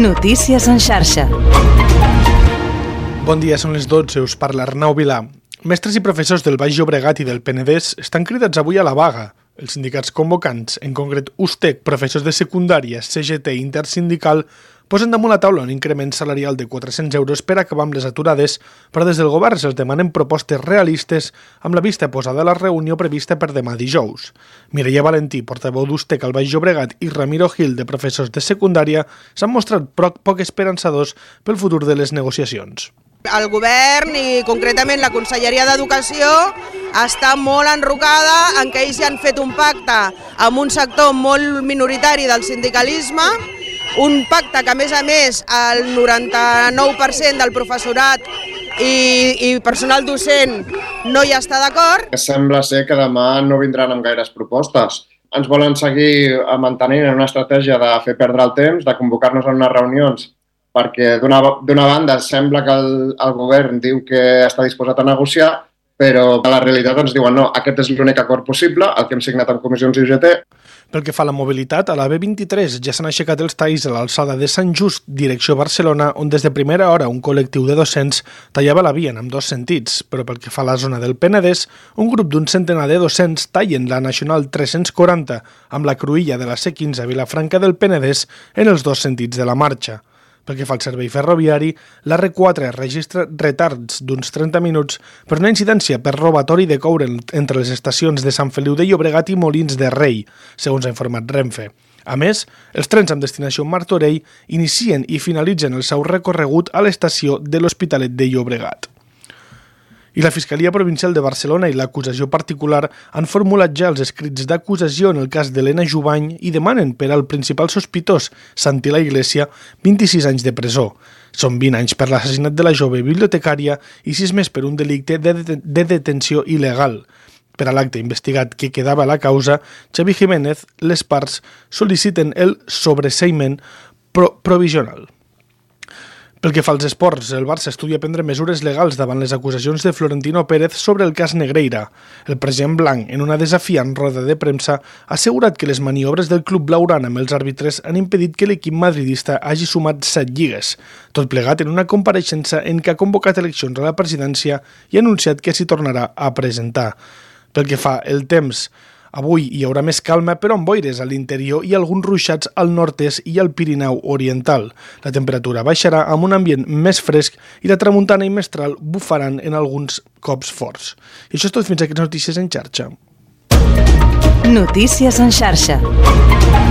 Notícies en xarxa. Bon dia, són les 12, us parla Arnau Vilà. Mestres i professors del Baix Llobregat i del Penedès estan cridats avui a la vaga. Els sindicats convocants, en concret USTEC, professors de secundària, CGT i Intersindical, posen damunt la taula un increment salarial de 400 euros per acabar amb les aturades, però des del govern se'ls demanen propostes realistes amb la vista posada a la reunió prevista per demà dijous. Mireia Valentí, portaveu d'USTEC al Baix Llobregat, i Ramiro Gil, de professors de secundària, s'han mostrat poc esperançadors pel futur de les negociacions. El govern i concretament la Conselleria d'Educació està molt enrocada en que ells ja han fet un pacte amb un sector molt minoritari del sindicalisme, un pacte que a més el 99% del professorat i personal docent no hi està d'acord. Sembla ser que demà no vindran amb gaires propostes. Ens volen seguir mantenint en una estratègia de fer perdre el temps, de convocar-nos en unes reunions, perquè d'una banda sembla que el govern diu que està disposat a negociar, però a la realitat ens diuen no, aquest és l'únic acord possible, el que hem signat amb comissions i UGT. Pel que fa a la mobilitat, a la B23 ja s'han aixecat els talls a l'alçada de Sant Just, direcció Barcelona, on des de primera hora un col·lectiu de docents tallava la via en ambdós sentits, però pel que fa a la zona del Penedès, un grup d'un centenar de docents tallen la Nacional 340 amb la cruïlla de la C15 a Vilafranca del Penedès en els dos sentits de la marxa. Pel que fa al servei ferroviari, la R4 registra retards d'uns 30 minuts per una incidència per robatori de coure entre les estacions de Sant Feliu de Llobregat i Molins de Rei, segons ha informat Renfe. A més, els trens amb destinació Martorell inicien i finalitzen el seu recorregut a l'estació de l'Hospitalet de Llobregat. I la Fiscalia Provincial de Barcelona i l'acusació particular han formulat ja els escrits d'acusació en el cas d'Helena Jubany i demanen per al principal sospitós, Santi La Iglesia, 26 anys de presó. Són 20 anys per l'assassinat de la jove bibliotecària i 6 més per un delicte de detenció il·legal. Per a l'acte investigat que quedava a la causa, Xavi Jiménez, les parts sol·liciten el sobreseïment provisional. Pel que fa als esports, el Barça estudia prendre mesures legals davant les acusacions de Florentino Pérez sobre el cas Negreira. El president blanc, en una desafiant roda de premsa, ha assegurat que les maniobres del club blaugrana amb els àrbitres han impedit que l'equip madridista hagi sumat 7 lligues, tot plegat en una compareixença en què ha convocat eleccions a la presidència i ha anunciat que s'hi tornarà a presentar. Pel que fa el temps, avui hi haurà més calma, però amb boires a l'interior i alguns ruixats al nord-est i al Pirineu oriental. La temperatura baixarà amb un ambient més fresc i la tramuntana i mestral bufaran en alguns cops forts. I això és tot, fins aquí les notícies en xarxa. Notícies en xarxa.